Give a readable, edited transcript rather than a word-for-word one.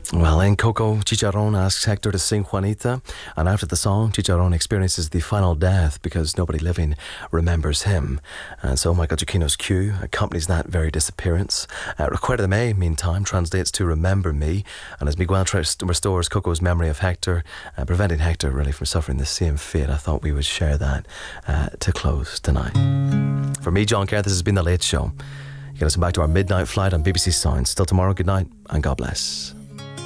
Well, in Coco, Chicharron asks Hector to sing Juanita, and after the song, Chicharron experiences the final death because nobody living remembers him. And so Michael Giacchino's cue accompanies that very disappearance. Recuerda me, meantime, translates to remember me, and as Miguel restores Coco's memory of Hector, preventing Hector really from suffering the same fate, I thought we would share that to close tonight. For me, John Kerr, this has been The Late Show. You can listen back to our midnight flight on BBC Sounds. Till tomorrow, good night, and God bless.